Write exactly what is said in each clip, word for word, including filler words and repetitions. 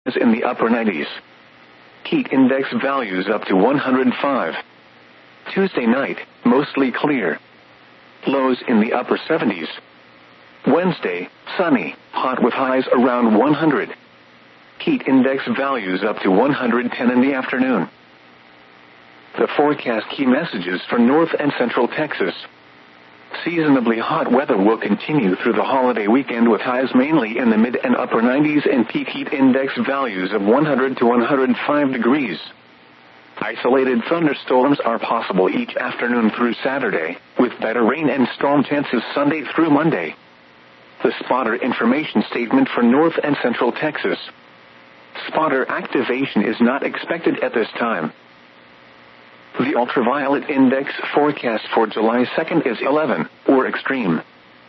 is in the upper nineties. Heat index values up to one hundred five. Tuesday night, mostly clear. Lows in the upper seventies. Wednesday, sunny, hot with highs around one hundred. Heat index values up to one hundred ten in the afternoon. The forecast key messages for North and Central Texas. Seasonably hot weather will continue through the holiday weekend with highs mainly in the mid and upper nineties and peak heat index values of one hundred to one hundred five degrees. Isolated thunderstorms are possible each afternoon through Saturday, with better rain and storm chances Sunday through Monday. The spotter information statement for North and Central Texas. Spotter activation is not expected at this time. The ultraviolet index forecast for July second is eleven, or extreme.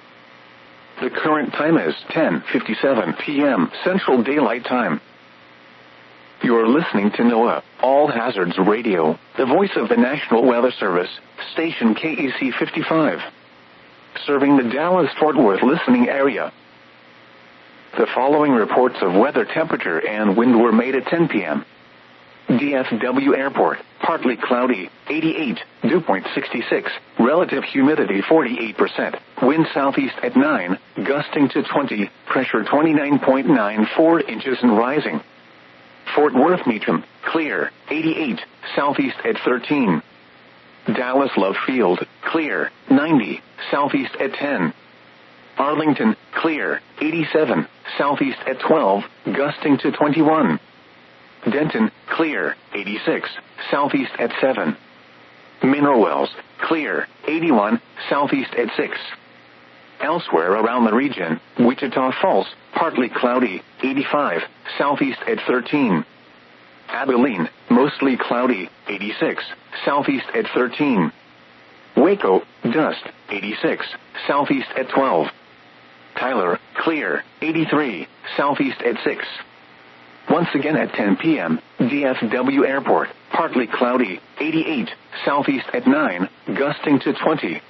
The current time is ten fifty-seven p.m. Central Daylight Time. You're listening to NOAA, All Hazards Radio, the voice of the National Weather Service, station K E C fifty-five. Serving the Dallas-Fort Worth listening area. The following reports of weather temperature and wind were made at ten p.m. D F W Airport, partly cloudy, eighty-eight, dew point sixty-six, relative humidity forty-eight percent, wind southeast at nine, gusting to twenty, pressure twenty-nine point nine four inches and rising. Fort Worth Meacham, clear, eighty-eight, southeast at thirteen. Dallas Love Field, clear, ninety, southeast at ten. Arlington, clear, eighty-seven, southeast at twelve, gusting to twenty-one. Denton, clear, eighty-six, southeast at seven. Mineral Wells, clear, eighty-one, southeast at six. Elsewhere around the region, Wichita Falls, partly cloudy, eighty-five, southeast at thirteen. Abilene, mostly cloudy, eighty-six, southeast at thirteen. Waco, dust, eighty-six, southeast at twelve. Tyler, clear, eighty-three, southeast at six. Once again at ten p.m., D F W Airport, partly cloudy, eighty-eight, southeast at nine, gusting to twenty.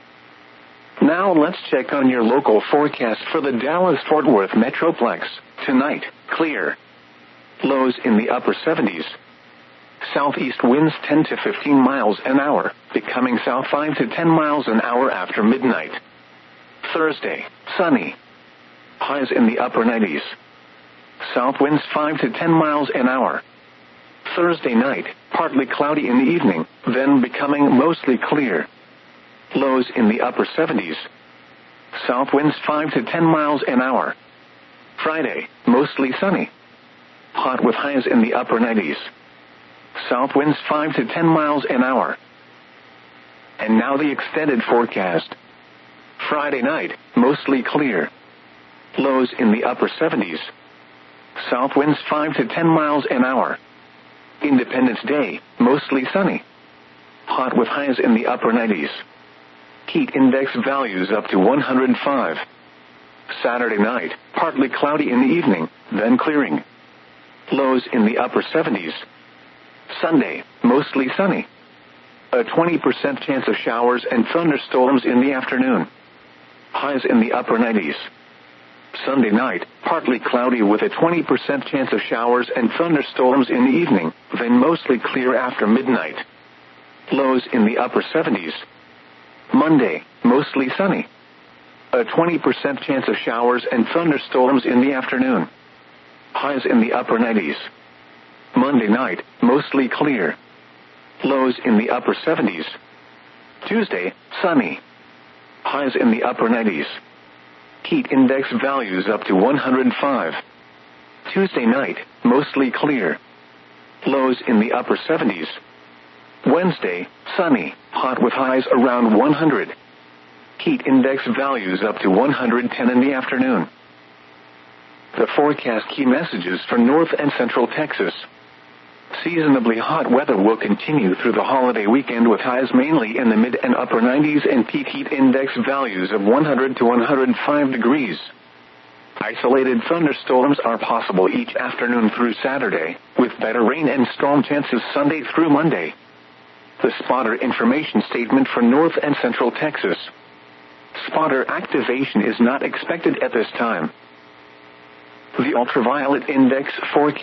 Now let's check on your local forecast for the Dallas-Fort Worth Metroplex. Tonight, clear. Lows in the upper seventies. Southeast winds ten to fifteen miles an hour, becoming south five to ten miles an hour after midnight. Thursday, sunny. Highs in the upper nineties. South winds five to ten miles an hour. Thursday night, partly cloudy in the evening, then becoming mostly clear. Lows in the upper seventies. South winds five to ten miles an hour. Friday, mostly sunny. Hot with highs in the upper nineties. South winds five to ten miles an hour. And now the extended forecast. Friday night, mostly clear. Lows in the upper seventies. South winds five to ten miles an hour. Independence Day, mostly sunny. Hot with highs in the upper nineties. Heat index values up to one hundred five. Saturday night, partly cloudy in the evening, then clearing. Lows in the upper seventies. Sunday, mostly sunny. A twenty percent chance of showers and thunderstorms in the afternoon. Highs in the upper nineties. Sunday night, partly cloudy with a twenty percent chance of showers and thunderstorms in the evening, then mostly clear after midnight. Lows in the upper seventies. Monday, mostly sunny. A twenty percent chance of showers and thunderstorms in the afternoon. Highs in the upper nineties. Monday night, mostly clear. Lows in the upper seventies. Tuesday, sunny. Highs in the upper nineties. Heat index values up to one hundred five. Tuesday night, mostly clear. Lows in the upper seventies. Wednesday, sunny, hot with highs around one hundred. Heat index values up to one hundred ten in the afternoon. The forecast key messages for North and Central Texas. Seasonably hot weather will continue through the holiday weekend with highs mainly in the mid and upper nineties and peak heat index values of one hundred to one hundred five degrees. Isolated thunderstorms are possible each afternoon through Saturday, with better rain and storm chances Sunday through Monday. The spotter information statement for North and Central Texas. Spotter activation is not expected at this time. The ultraviolet index forecast